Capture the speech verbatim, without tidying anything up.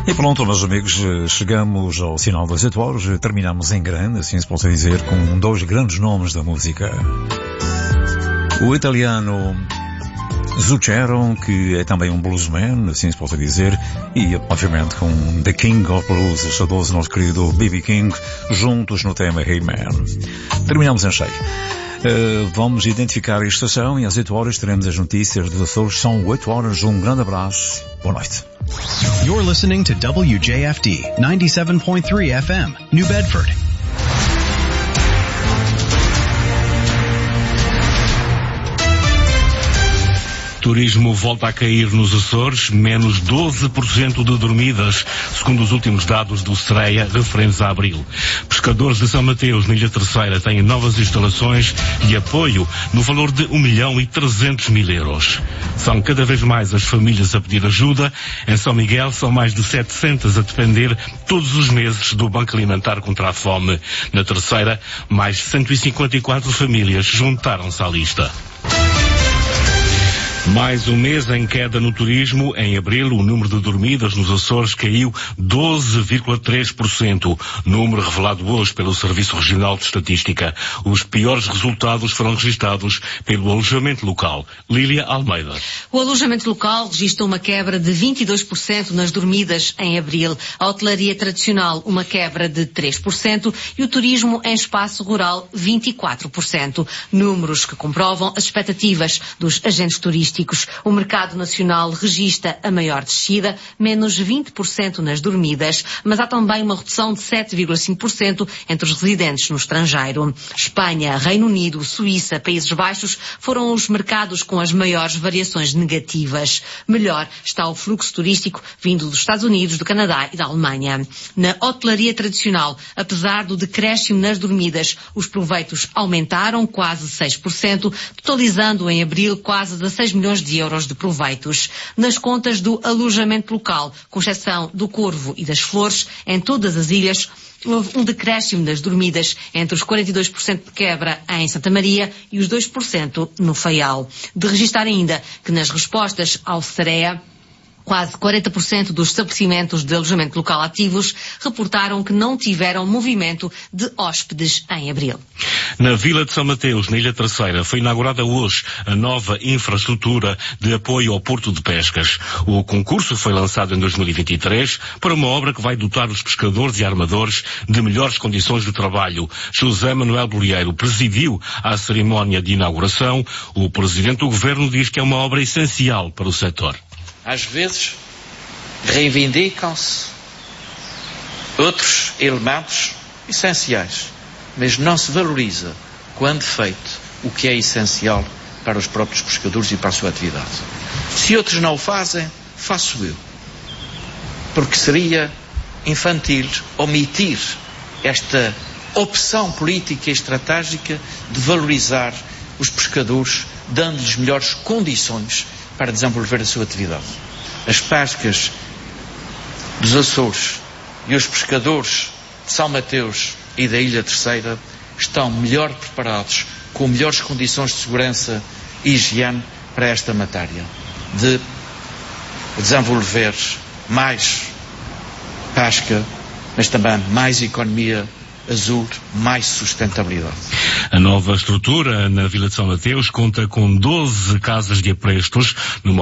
E pronto, meus amigos, chegamos ao final das oito horas, terminamos em grande, assim se pode dizer, com dois grandes nomes da música. O italiano Zucchero, que é também um bluesman, assim se pode dizer, e obviamente com The King of Blues, o saudoso nosso querido B B King, juntos no tema Hey Man. Terminamos em cheio. Uh, vamos identificar a estação e às oito horas teremos as notícias dos Açores. São oito horas, um grande abraço, boa noite. You're listening to W J F D ninety-seven point three F M, New Bedford. Turismo volta a cair nos Açores, menos doze por cento de dormidas, segundo os últimos dados do SEREA referentes a abril. Pescadores de São Mateus, na Ilha Terceira, têm novas instalações e apoio no valor de um milhão e trezentos mil euros. São cada vez mais as famílias a pedir ajuda. Em São Miguel são mais de setecentas a depender todos os meses do Banco Alimentar contra a Fome. Na Terceira, mais cento e cinquenta e quatro famílias juntaram-se à lista. Mais um mês em queda no turismo. Em abril, o número de dormidas nos Açores caiu doze vírgula três por cento, número revelado hoje pelo Serviço Regional de Estatística. Os piores resultados foram registados pelo alojamento local. Lília Almeida. O alojamento local registra uma quebra de vinte e dois por cento nas dormidas em abril. A hotelaria tradicional, uma quebra de três por cento e o turismo em espaço rural, vinte e quatro por cento. Números que comprovam as expectativas dos agentes turísticos. O mercado nacional registra a maior descida, menos vinte por cento nas dormidas, mas há também uma redução de sete vírgula cinco por cento entre os residentes no estrangeiro. Espanha, Reino Unido, Suíça, Países Baixos foram os mercados com as maiores variações negativas. Melhor está o fluxo turístico vindo dos Estados Unidos, do Canadá e da Alemanha. Na hotelaria tradicional, apesar do decréscimo nas dormidas, os proveitos aumentaram quase seis por cento, totalizando em abril quase dezasseis milhões de euros de proveitos. Nas contas do alojamento local, com exceção do Corvo e das Flores, em todas as ilhas, houve um decréscimo das dormidas entre os quarenta e dois por cento de quebra em Santa Maria e os dois por cento no Faial. De registrar ainda que nas respostas ao SEREA, quase quarenta por cento dos estabelecimentos de alojamento local ativos reportaram que não tiveram movimento de hóspedes em abril. Na Vila de São Mateus, na Ilha Terceira, foi inaugurada hoje a nova infraestrutura de apoio ao Porto de Pescas. O concurso foi lançado em dois mil e vinte e três para uma obra que vai dotar os pescadores e armadores de melhores condições de trabalho. José Manuel Bolieiro presidiu a cerimónia de inauguração. O presidente do governo diz que é uma obra essencial para o setor. Às vezes reivindicam-se outros elementos essenciais, mas não se valoriza, quando feito, o que é essencial para os próprios pescadores e para a sua atividade. Se outros não o fazem, faço eu. Porque seria infantil omitir esta opção política e estratégica de valorizar os pescadores, dando-lhes melhores condições para desenvolver a sua atividade. As pescas dos Açores e os pescadores de São Mateus e da Ilha Terceira estão melhor preparados, com melhores condições de segurança e higiene para esta matéria, de desenvolver mais pesca, mas também mais economia azul, mais sustentabilidade. A nova estrutura na Vila de São Mateus conta com doze casas de aprestos, numa